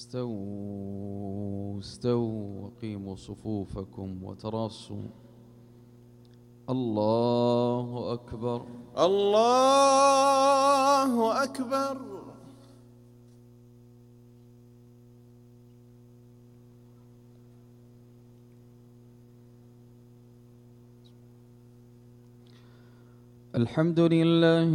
استووا استووا وقيموا صفوفكم وتراصوا. الله أكبر الله أكبر. الحمد لله